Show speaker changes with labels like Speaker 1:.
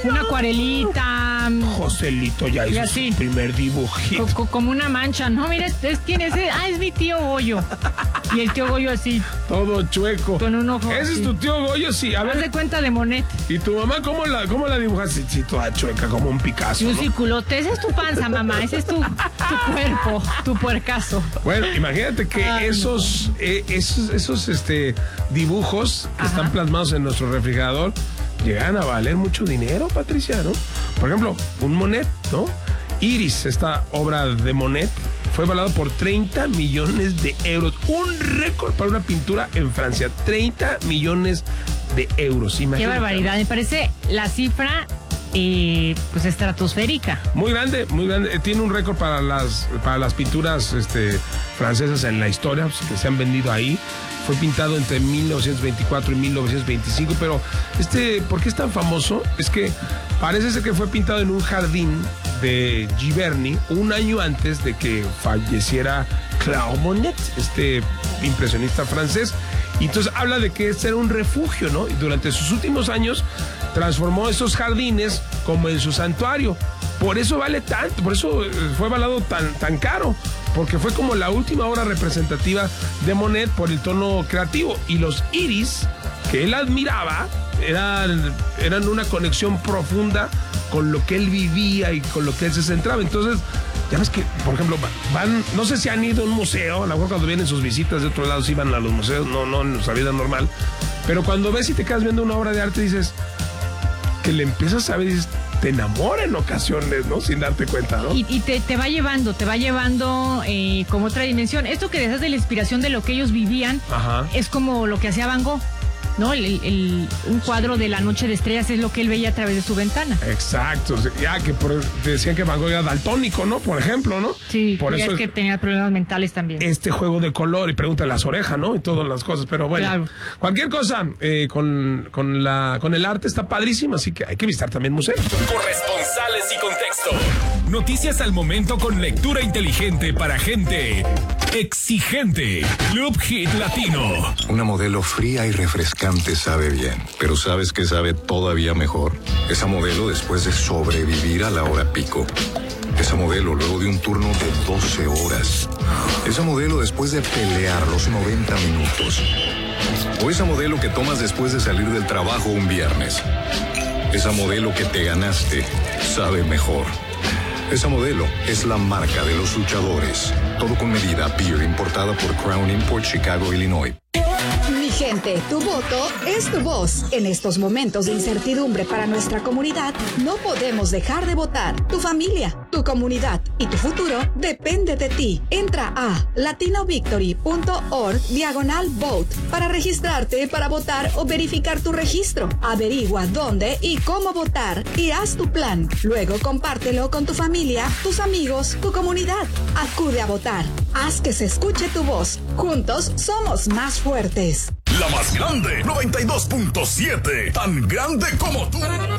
Speaker 1: una acuarelita.
Speaker 2: Joselito ya hizo su primer dibujito.
Speaker 1: Como una mancha. No, mira, ¿quién es? Es mi tío Goyo. Y el tío Goyo así.
Speaker 2: Todo chueco.
Speaker 1: Con un ojo.
Speaker 2: ¿Ese es tu tío Goyo? Sí, a ver.
Speaker 1: Haz de cuenta de Monet.
Speaker 2: ¿Y tu mamá cómo la dibujas? Sí, toda chueca, como un Picasso.
Speaker 1: Y un circulote. Ese es tu panza, mamá. Ese es tu cuerpo, tu puercaso.
Speaker 2: Bueno, imagínate que esos dibujos que están plasmados en nuestro refrigerador llegan a valer mucho dinero, Patricia, ¿no? Por ejemplo, un Monet, ¿no? Iris, esta obra de Monet, fue valorado por 30 millones de euros. Un récord para una pintura en Francia. 30 millones de euros. Imagínate.
Speaker 1: Qué barbaridad. Me parece la cifra pues estratosférica.
Speaker 2: Muy grande, muy grande. Tiene un récord para las pinturas francesas en la historia, pues, que se han vendido ahí. Fue pintado entre 1924 y 1925, pero ¿por qué es tan famoso? Es que parece ser que fue pintado en un jardín de Giverny un año antes de que falleciera Claude Monet, impresionista francés. Y entonces habla de que este era un refugio, ¿no? Y durante sus últimos años transformó esos jardines como en su santuario. Por eso vale tanto, por eso fue valorado tan caro, porque fue como la última obra representativa de Monet por el tono creativo. Y los iris que él admiraba eran una conexión profunda con lo que él vivía y con lo que él se centraba. Entonces, ya ves que, por ejemplo, no sé si han ido a un museo, a lo mejor cuando vienen sus visitas de otro lado sí van a los museos, no en nuestra vida normal, pero cuando ves y te quedas viendo una obra de arte dices, que le empiezas a ver y dices, te enamora en ocasiones, ¿no? Sin darte cuenta, ¿no?
Speaker 1: Y te va llevando como otra dimensión. Esto que dejas de la inspiración de lo que ellos vivían, es como lo que hacía Van Gogh, ¿no? Un cuadro de la noche de estrellas es lo que él veía a través de su ventana.
Speaker 2: Exacto. Ya que decían que Van Gogh era daltónico, ¿no? Por ejemplo, ¿no?
Speaker 1: Sí, por eso es que tenía problemas mentales también.
Speaker 2: Este juego de color, y pregúntale las orejas, ¿no? Y todas las cosas, pero bueno. Claro. Cualquier cosa con el arte está padrísimo, así que hay que visitar también museos.
Speaker 3: Corresponsales y contexto. Noticias al momento con lectura inteligente para gente exigente. Club Hit Latino.
Speaker 4: Una modelo fría y refrescante sabe bien, pero ¿sabes qué sabe todavía mejor? Esa modelo después de sobrevivir a la hora pico. Esa modelo luego de un turno de 12 horas. Esa modelo después de pelear los 90 minutos. O esa modelo que tomas después de salir del trabajo un viernes. Esa modelo que te ganaste sabe mejor. Esa modelo es la marca de los luchadores. Todo con medida. Beer importada por Crown Import, Chicago, Illinois.
Speaker 5: Mi gente, tu voto es tu voz. En estos momentos de incertidumbre para nuestra comunidad, no podemos dejar de votar. Tu familia, tu comunidad y tu futuro depende de ti. Entra a latinovictory.org/vote para registrarte para votar o verificar tu registro. Averigua dónde y cómo votar y haz tu plan. Luego compártelo con tu familia, tus amigos, tu comunidad. Acude a votar. Haz que se escuche tu voz. Juntos somos más fuertes.
Speaker 3: La más grande, 92.7. Tan grande como tú.